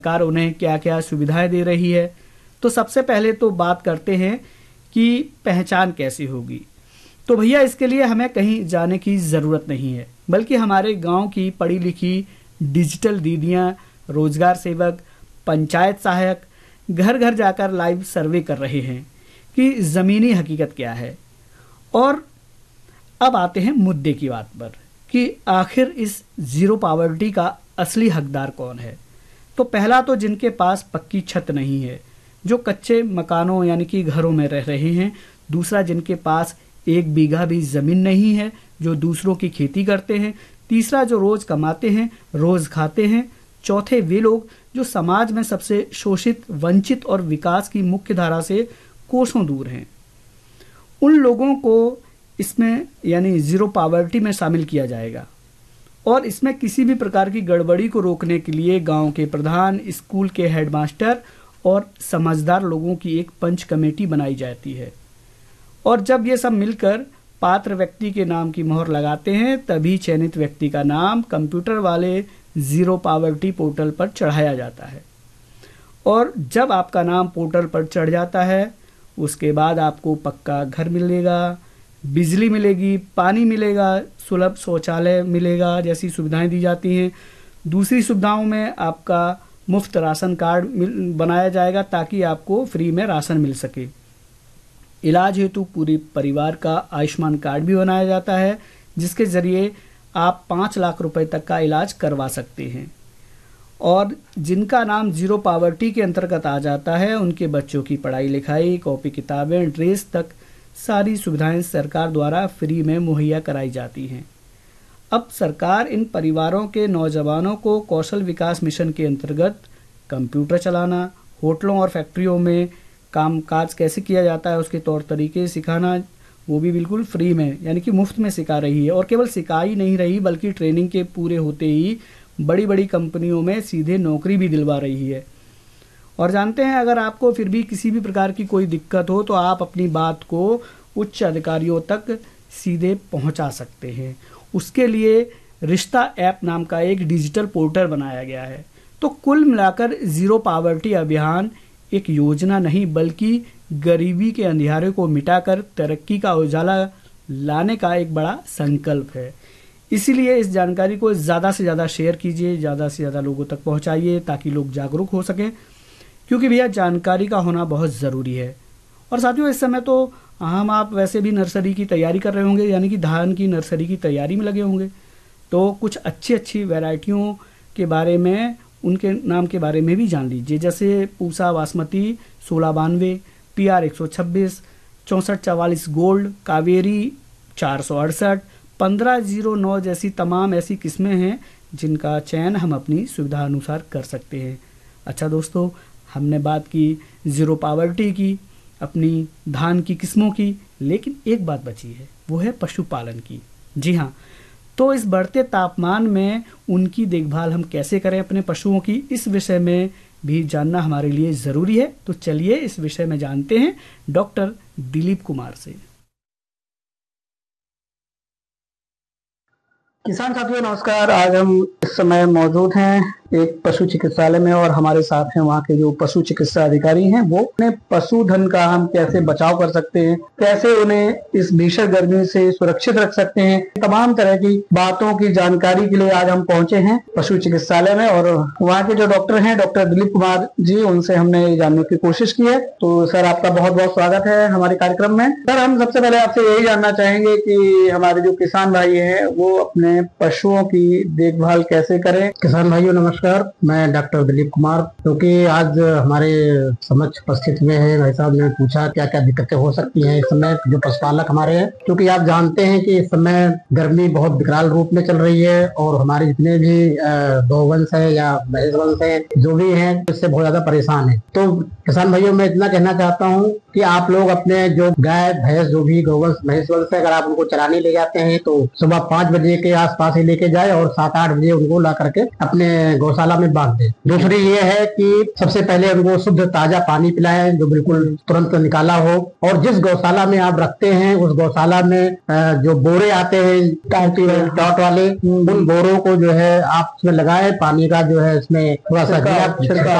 सरकार उन्हें क्या क्या सुविधाएं दे रही है। तो सबसे पहले तो बात करते हैं कि पहचान कैसी होगी। तो भैया इसके लिए हमें कहीं जाने की ज़रूरत नहीं है, बल्कि हमारे गांव की पढ़ी लिखी डिजिटल दीदियां, रोजगार सेवक, पंचायत सहायक घर घर जाकर लाइव सर्वे कर रहे हैं कि ज़मीनी हकीकत क्या है। और अब आते हैं मुद्दे की बात पर कि आखिर इस जीरो पावर्टी का असली हकदार कौन है। तो पहला तो जिनके पास पक्की छत नहीं है, जो कच्चे मकानों यानी कि घरों में रह रहे हैं। दूसरा जिनके पास 1 बीघा भी जमीन नहीं है, जो दूसरों की खेती करते हैं। तीसरा जो रोज कमाते हैं, रोज खाते हैं। चौथे वे लोग जो समाज में सबसे शोषित, वंचित और विकास की मुख्य धारा से कोसों दूर हैं। उन लोगों को इसमें यानी जीरो पावर्टी में शामिल किया जाएगा। और इसमें किसी भी प्रकार की गड़बड़ी को रोकने के लिए गांव के प्रधान, स्कूल के हेडमास्टर और समझदार लोगों की एक पंच कमेटी बनाई जाती है। और जब ये सब मिलकर पात्र व्यक्ति के नाम की मोहर लगाते हैं, तभी चयनित व्यक्ति का नाम कंप्यूटर वाले जीरो पावर्टी पोर्टल पर चढ़ाया जाता है। और जब आपका नाम पोर्टल पर चढ़ जाता है, उसके बाद आपको पक्का घर मिलेगा, बिजली मिलेगी, पानी मिलेगा, सुलभ शौचालय मिलेगा जैसी सुविधाएं दी जाती हैं। दूसरी सुविधाओं में आपका मुफ्त राशन कार्ड बनाया जाएगा ताकि आपको फ्री में राशन मिल सके। इलाज हेतु पूरे परिवार का आयुष्मान कार्ड भी बनाया जाता है, जिसके जरिए आप 5 लाख रुपए तक का इलाज करवा सकते हैं। और जिनका नाम जीरो पावर्टी के अंतर्गत आ जाता है, उनके बच्चों की पढ़ाई लिखाई, कॉपी किताबें, ड्रेस तक सारी सुविधाएं सरकार द्वारा फ्री में मुहैया कराई जाती हैं। अब सरकार इन परिवारों के नौजवानों को कौशल विकास मिशन के अंतर्गत कंप्यूटर चलाना, होटलों और फैक्ट्रियों में कामकाज कैसे किया जाता है उसके तौर तरीके सिखाना, वो भी बिल्कुल फ्री में यानी कि मुफ्त में सिखा रही है। और केवल सिखा ही नहीं रही, बल्कि ट्रेनिंग के पूरे होते ही बड़ी बड़ी कंपनियों में सीधे नौकरी भी दिलवा रही है। और जानते हैं, अगर आपको फिर भी किसी भी प्रकार की कोई दिक्कत हो तो आप अपनी बात को उच्च अधिकारियों तक सीधे पहुंचा सकते हैं। उसके लिए रिश्ता ऐप नाम का एक डिजिटल पोर्टल बनाया गया है। तो कुल मिलाकर जीरो पावर्टी अभियान एक योजना नहीं, बल्कि गरीबी के अंधियारे को मिटाकर तरक्की का उजाला लाने का एक बड़ा संकल्प है। इसीलिए इस जानकारी को ज़्यादा से ज़्यादा शेयर कीजिए, ज़्यादा से ज़्यादा लोगों तक पहुंचाइए ताकि लोग जागरूक हो सकें, क्योंकि भैया जानकारी का होना बहुत ज़रूरी है। और साथियों, इस समय तो आप वैसे भी नर्सरी की तैयारी कर रहे होंगे, यानी कि धान की नर्सरी की तैयारी में लगे होंगे। तो कुछ अच्छी अच्छी वैरायटियों के बारे में, उनके नाम के बारे में भी जान लीजिए, जैसे पूसा बासमती 1692, PR 126, 6444 गोल्ड, कावेरी 468, 1509 जैसी तमाम ऐसी किस्में हैं जिनका चयन हम अपनी सुविधा अनुसार कर सकते हैं। अच्छा दोस्तों, हमने बात की जीरो पावर्टी की, अपनी धान की किस्मों की, लेकिन एक बात बची है, वो है पशुपालन की। जी हाँ, तो इस बढ़ते तापमान में उनकी देखभाल हम कैसे करें अपने पशुओं की, इस विषय में भी जानना हमारे लिए ज़रूरी है। तो चलिए इस विषय में जानते हैं डॉक्टर दिलीप कुमार से। किसान साथियों नमस्कार। आज हम इस समय मौजूद हैं एक पशु चिकित्सालय में और हमारे साथ हैं वहाँ के जो पशु चिकित्सा अधिकारी हैं। वो अपने पशुधन का हम कैसे बचाव कर सकते हैं, कैसे उन्हें इस भीषण गर्मी से सुरक्षित रख सकते हैं, तमाम तरह की बातों की जानकारी के लिए आज हम पहुंचे हैं पशु चिकित्सालय में। और वहाँ के जो डॉक्टर हैं, डॉक्टर दिलीप कुमार जी, उनसे हमने जानने की कोशिश की है। तो सर, आपका बहुत बहुत स्वागत है हमारे कार्यक्रम में। सर, हम सबसे पहले आपसे यही जानना चाहेंगे कि हमारे जो किसान भाई हैं वो अपने पशुओं की देखभाल कैसे करें। किसान भाइयों नमस्कार, मैं डॉक्टर दिलीप कुमार, क्योंकि आज हमारे समक्ष उपस्थित हुए हैं भाई साहब ने पूछा क्या क्या दिक्कतें हो सकती हैं इस समय जो पशुपालक हमारे हैं, क्योंकि आप जानते हैं कि इस समय गर्मी बहुत विकराल रूप में चल रही है और हमारे जितने भी गौवंश है या भैंस वंश है जो भी है इससे बहुत ज्यादा परेशान है। तो किसान भाइयों मैं इतना कहना चाहता हूँ कि आप लोग अपने जो गाय भैंस जो भी गौवंश भैंस वंश है, अगर आप उनको चराने ले जाते हैं तो सुबह 5 बजे के आसपास ही लेके जाए और 7-8 बजे उनको ला करके अपने गौशाला में बांध दें। दूसरी ये है कि सबसे पहले उनको शुद्ध ताजा पानी पिलाएं जो बिल्कुल तुरंत निकाला हो, और जिस गौशाला में आप रखते हैं उस गौशाला में जो बोरे आते हैं टॉट वाले, उन बोरों को जो है आप उसमें लगाएं, पानी का जो है इसमें थोड़ा सा छिड़काव